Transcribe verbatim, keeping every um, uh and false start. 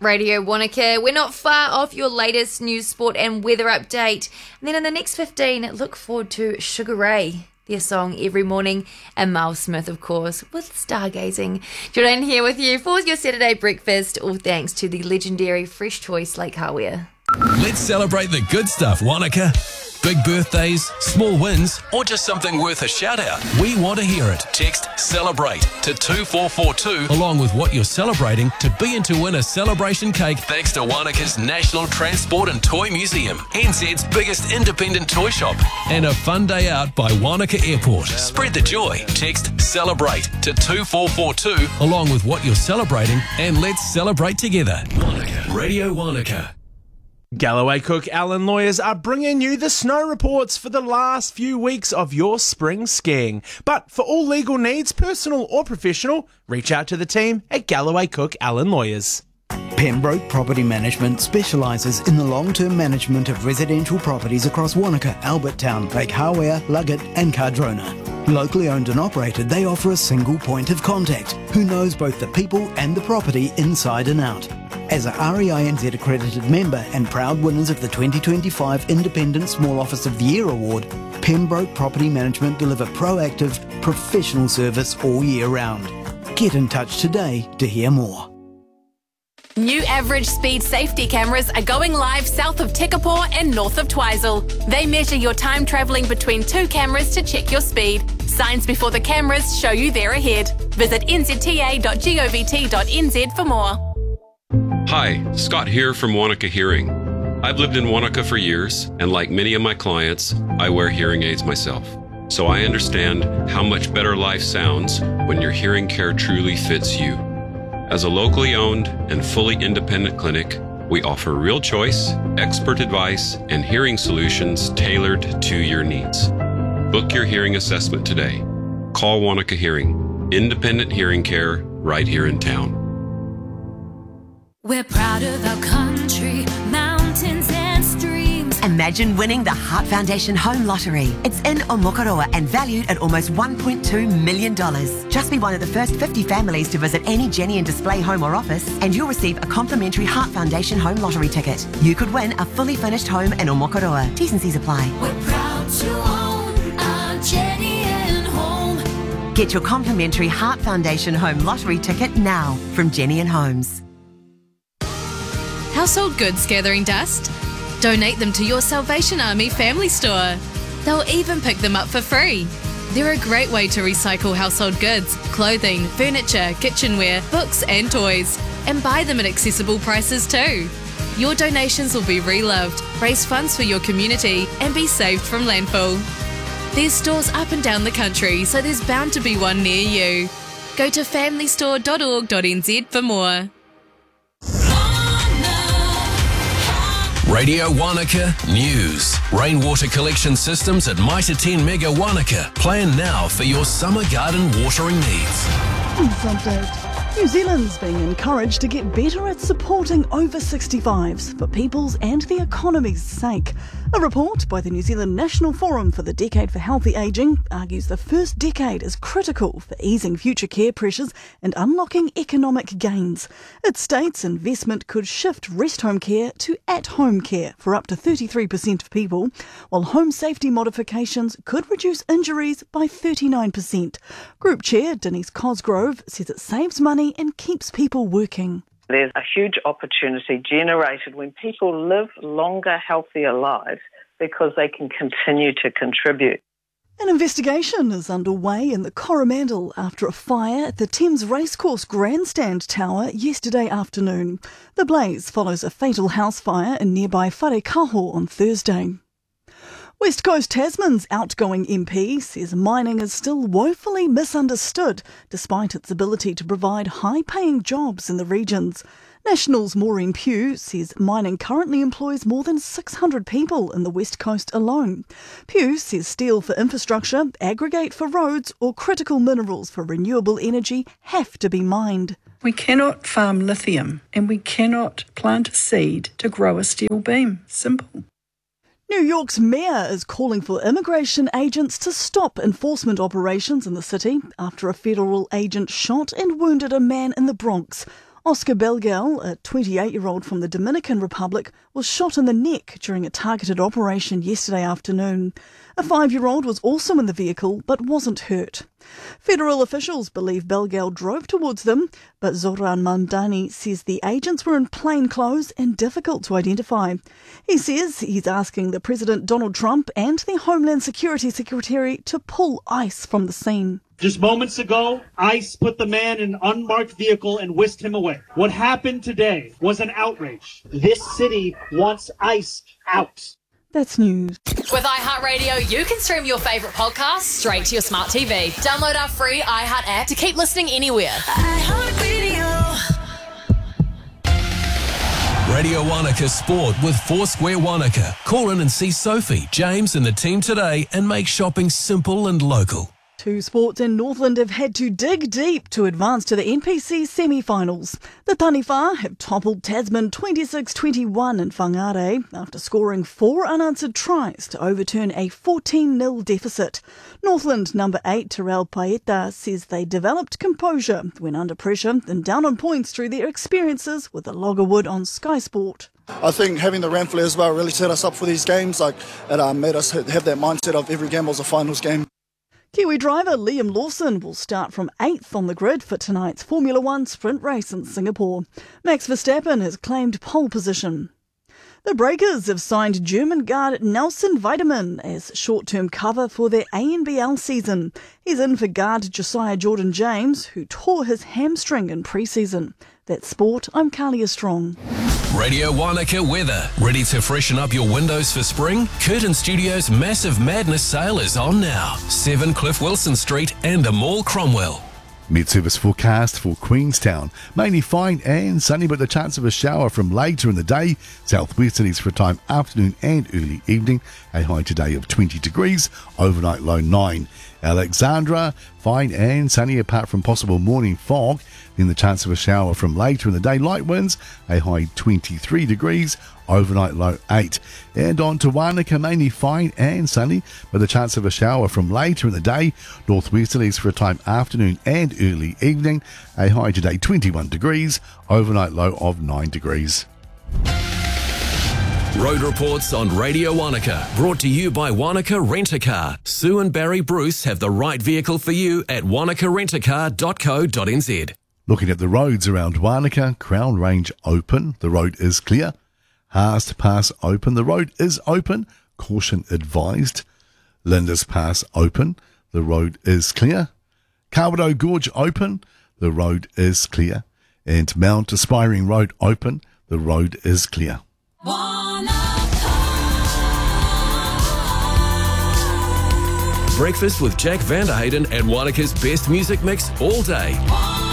Radio Wanaka. We're not far off your latest news, sport and weather update. And then in the next fifteen, look forward to Sugar Ray, their song Every Morning, and Miles Smith, of course, with Stargazing. Jordan here with you for your Saturday breakfast, all thanks to the legendary Fresh Choice Lake Hawea. Let's celebrate the good stuff, Wanaka. Big birthdays, small wins, or just something worth a shout out. We want to hear it. Text CELEBRATE to two four four two along with what you're celebrating to be in to win a celebration cake thanks to Wanaka's National Transport and Toy Museum, N Z's biggest independent toy shop, and a fun day out by Wanaka Airport. Spread the joy. Text CELEBRATE to two four four two along with what you're celebrating, and let's celebrate together. Wanaka. Radio Wanaka. Galloway Cook Allen Lawyers are bringing you the snow reports for the last few weeks of your spring skiing. But for all legal needs, personal or professional, reach out to the team at Galloway Cook Allen Lawyers. Pembroke Property Management specialises in the long-term management of residential properties across Wanaka, Albertown, Lake Hawea, Luggett and Cardrona. Locally owned and operated, they offer a single point of contact who knows both the people and the property inside and out. As a R E I N Z accredited member and proud winners of the twenty twenty-five Independent Small Office of the Year Award, Pembroke Property Management deliver proactive, professional service all year round. Get in touch today to hear more. New average speed safety cameras are going live south of Tekapo and north of Twizel. They measure your time travelling between two cameras to check your speed. Signs before the cameras show you they're ahead. Visit n z t a dot govt dot n z for more. Hi, Scott here from Wanaka Hearing. I've lived in Wanaka for years, and like many of my clients, I wear hearing aids myself. So I understand how much better life sounds when your hearing care truly fits you. As a locally owned and fully independent clinic, we offer real choice, expert advice, and hearing solutions tailored to your needs. Book your hearing assessment today. Call Wanaka Hearing, independent hearing care right here in town. We're proud of our country, mountains and streams. Imagine winning the Heart Foundation Home Lottery. It's in Omokoroa and valued at almost one point two million dollars. Just be one of the first fifty families to visit any Jenny and Display home or office, and you'll receive a complimentary Heart Foundation Home Lottery ticket. You could win a fully furnished home in Omokoroa. T's and C's apply. We're proud to own our Jenny and Home. Get your complimentary Heart Foundation Home Lottery ticket now from Jenny and Homes. Household goods gathering dust? Donate them to your Salvation Army family store. They'll even pick them up for free. They're a great way to recycle household goods, clothing, furniture, kitchenware, books and toys, and buy them at accessible prices too. Your donations will be reloved, raise funds for your community and be saved from landfill. There's stores up and down the country, so there's bound to be one near you. Go to family store dot org dot n z for more. Radio Wanaka News. Rainwater collection systems at Mitre ten Mega Wanaka. Plan now for your summer garden watering needs. News update. New Zealand's being encouraged to get better at supporting over sixty-fives for people's and the economy's sake. A report by the New Zealand National Forum for the Decade for Healthy Ageing argues the first decade is critical for easing future care pressures and unlocking economic gains. It states investment could shift rest home care to at-home care for up to thirty-three percent of people, while home safety modifications could reduce injuries by thirty-nine percent. Group Chair Denise Cosgrove says it saves money and keeps people working. There's a huge opportunity generated when people live longer, healthier lives because they can continue to contribute. An investigation is underway in the Coromandel after a fire at the Thames Racecourse Grandstand Tower yesterday afternoon. The blaze follows a fatal house fire in nearby Wharekaho on Thursday. West Coast Tasman's outgoing M P says mining is still woefully misunderstood despite its ability to provide high-paying jobs in the regions. National's Maureen Pugh says mining currently employs more than six hundred people in the West Coast alone. Pugh says steel for infrastructure, aggregate for roads or critical minerals for renewable energy have to be mined. We cannot farm lithium and we cannot plant a seed to grow a steel beam. Simple. New York's mayor is calling for immigration agents to stop enforcement operations in the city after a federal agent shot and wounded a man in the Bronx. Oscar Belgal, a twenty-eight-year-old from the Dominican Republic, was shot in the neck during a targeted operation yesterday afternoon. A five-year-old was also in the vehicle but wasn't hurt. Federal officials believe Belgal drove towards them, but Zoran Mandani says the agents were in plain clothes and difficult to identify. He says he's asking the President Donald Trump and the Homeland Security Secretary to pull ICE from the scene. Just moments ago, ICE put the man in an unmarked vehicle and whisked him away. What happened today was an outrage. This city wants ICE out. That's news. With iHeartRadio, you can stream your favourite podcasts straight to your smart T V. Download our free iHeart app to keep listening anywhere. Radio Wanaka Sport with Foursquare Wanaka. Call in and see Sophie, James and the team today and make shopping simple and local. Two sports in Northland have had to dig deep to advance to the N P C semi-finals. The Taniwha have toppled Tasman twenty-six twenty-one in Whangarei after scoring four unanswered tries to overturn a fourteen nil deficit. Northland number eight Terrell Paeta says they developed composure when under pressure and down on points through their experiences with the Loggerwood on Sky Sport. I think having the ramp flare as well really set us up for these games. Like it uh, made us have that mindset of every game was a finals game. Kiwi driver Liam Lawson will start from eighth on the grid for tonight's Formula One sprint race in Singapore. Max Verstappen has claimed pole position. The Breakers have signed German guard Nelson Weidemann as short-term cover for their A N B L season. He's in for guard Josiah Jordan-James, who tore his hamstring in pre-season. That's sport. I'm Carlia Strong. Radio Wanaka weather. Ready to freshen up your windows for spring? Curtin Studios' Massive Madness sale is on now. seven Cliff Wilson Street and the Mall Cromwell. Mid-service forecast for Queenstown. Mainly fine and sunny, but the chance of a shower from later in the day. Southwesterlies for a time afternoon and early evening. A high today of twenty degrees. Overnight low nine. Alexandra, fine and sunny apart from possible morning fog. Then the chance of a shower from later in the day. Light winds, a high twenty-three degrees. Overnight low eight. And on to Wanaka, mainly fine and sunny, but the chance of a shower from later in the day. Northwesterlies for a time afternoon and early evening. A high today twenty-one degrees. Overnight low of nine degrees. Road reports on Radio Wanaka, brought to you by Wanaka Rent-A-Car. Sue and Barry Bruce have the right vehicle for you at wanaka rent a car dot co dot n z. Looking at the roads around Wanaka, Crown Range open, the road is clear. Haast Pass open, the road is open. Caution advised. Lindis Pass open, the road is clear. Kawerau Gorge open, the road is clear. And Mount Aspiring Road open, the road is clear. Breakfast with Jack Vanderhayden and Wanaka's best music mix all day.